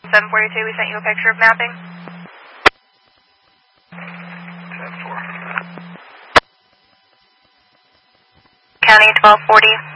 742, we sent you a picture of mapping. 10-4. County 1240.